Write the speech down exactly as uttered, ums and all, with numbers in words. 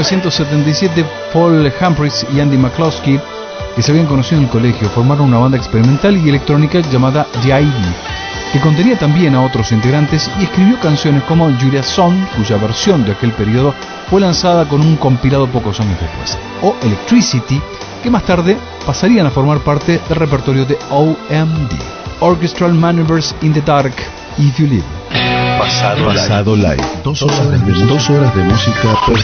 novecientos setenta y siete, Paul Humphries y Andy McCloskey, que se habían conocido en el colegio, formaron una banda experimental y electrónica llamada The I D, que contenía también a otros integrantes y escribió canciones como Julia's Song, cuya versión de aquel periodo fue lanzada con un compilado pocos años después, o Electricity, que más tarde pasarían a formar parte del repertorio de O M D, Orchestral Maneuvers in the Dark, If You Live. Pasado, Pasado Live. Dos horas de, dos horas de música